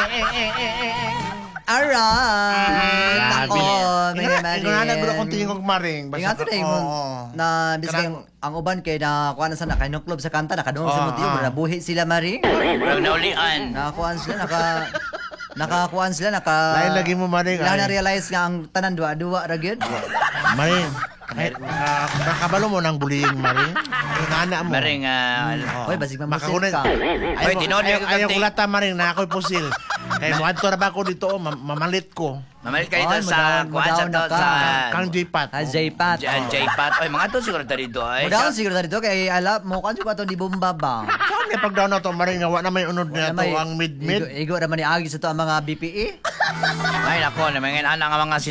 Alright. Ako, mga maring. Ingon na akong tingog maring. Ingat na yung na bisig ang uban kay na kuan sa nakainong club sa kanta nakaduong sa motiyo nabuhi sila maring. Murag naulian. Nakakuan sila nakakuan sila Lain lagi mo maring. Wala na realize nga ang tanan duwa-duwa ra gyud. Maring. Nakabalo mo ng bullying maring. Inana mo. Maring, Oy, basig mamusil ka. Oy, tinood yung Ayaw kaganting. kulata maring na ako'y pusil. Kaya muadto na ba ako dito, mamalit ko. Mamalit ka dito Ay, sa mudaon kuwan sa na to ka. sa... Kang J-Pat. J-Pat. J-Pat. Oy, mga to siguro dito ay. Mudaon siguro dito kay ala mo kan pa to di bomba ba. Saan niya pag daw na to maring nga na may unod niya to ang mid-mid. Igo raman ni agi sa to ang mga BPE. Ay nako, na mga ana nga mga